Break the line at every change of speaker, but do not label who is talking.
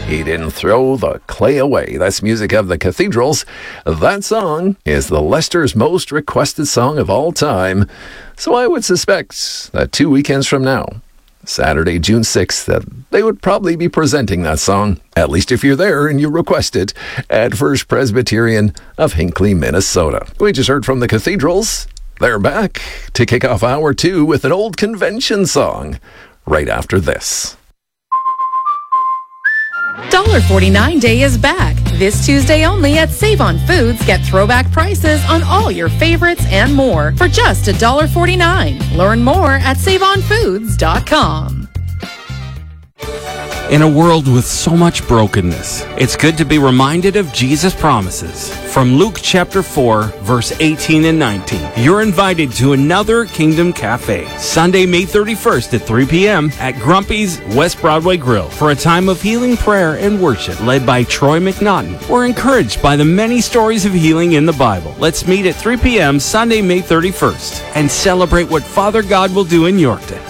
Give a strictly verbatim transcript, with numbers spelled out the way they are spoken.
He didn't throw the clay away. That's music of the Cathedrals. That song is the Leicester's most requested song of all time. So I would suspect that two weekends from now, Saturday, June sixth, that they would probably be presenting that song, at least if you're there and you request it, at First Presbyterian of Hinckley, Minnesota. We just heard from the Cathedrals. They're back to kick off hour two with an old convention song right after this.
one forty-nine Day is back. This Tuesday only at Save On Foods. Get throwback prices on all your favorites and more for just one forty-nine. Learn more at save on foods dot com.
In a world with so much brokenness, it's good to be reminded of Jesus' promises. From Luke chapter four, verse eighteen and nineteen, you're invited to another Kingdom Cafe, Sunday, May thirty-first at three p.m. at Grumpy's West Broadway Grill for a time of healing prayer and worship led by Troy McNaughton. We're encouraged by the many stories of healing in the Bible. Let's meet at three p.m. Sunday, May thirty-first and celebrate what Father God will do in Yorkton.